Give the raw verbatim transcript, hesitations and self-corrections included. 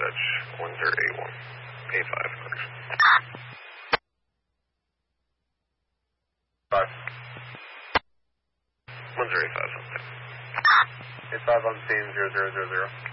Edge one zero eight one. eight five, correction. five. one zero eight five, something. eight five on scene, zero zero zero zero.